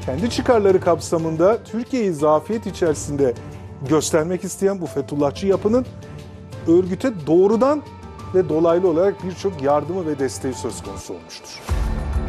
kendi çıkarları kapsamında Türkiye'yi zafiyet içerisinde göstermek isteyen bu Fethullahçı yapının örgüte doğrudan ve dolaylı olarak birçok yardımı ve desteği söz konusu olmuştur.